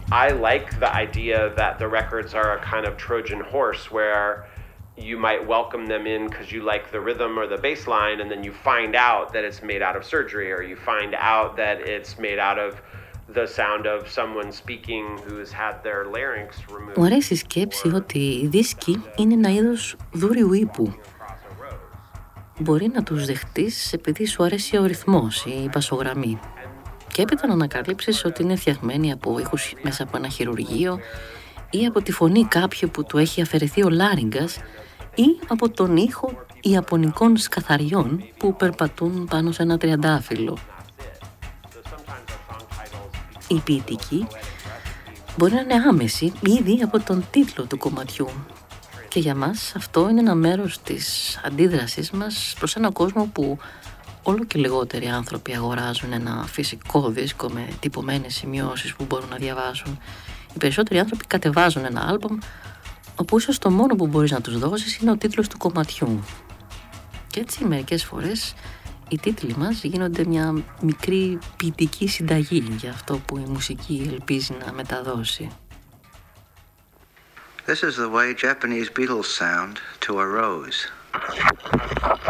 I like the idea that the records are a kind of Trojan horse where you might welcome them in because you like the rhythm or the bass line, and then you find out that it's made out of surgery, or you find out that it's made out of the sound of someone speaking who's had their larynx removed. Μου αρέσει η σκέψη ότι οι δίσκοι είναι ένα είδος δούριου ύπου. Μπορεί να τους δεχτείς επειδή σου αρέσει ο ρυθμός ή η μπασογραμμή. Και έπειτα να ανακαλύψεις ότι είναι φτιαγμένοι από ήχους μέσα από ένα χειρουργείο ή από τη φωνή κάποιου που του έχει αφαιρεθεί ο λάριγγας ή από τον ήχο ιαπωνικών σκαθαριών που περπατούν πάνω σε ένα τριαντάφυλλο. Η ποιητική μπορεί να είναι άμεση ήδη από τον τίτλο του κομματιού. Και για μας αυτό είναι ένα μέρος της αντίδρασης μας προς έναν κόσμο που όλο και λιγότεροι άνθρωποι αγοράζουν ένα φυσικό δίσκο με τυπωμένες σημειώσεις που μπορούν να διαβάσουν. Οι περισσότεροι άνθρωποι κατεβάζουν ένα άλμπομ όπου ίσως το μόνο που μπορείς να τους δώσεις είναι ο τίτλος του κομματιού. Και έτσι μερικές φορές οι τίτλοι μας γίνονται μια μικρή ποιητική συνταγή για αυτό που η μουσική ελπίζει να μεταδώσει. This is the way Japanese beetles sound to a rose.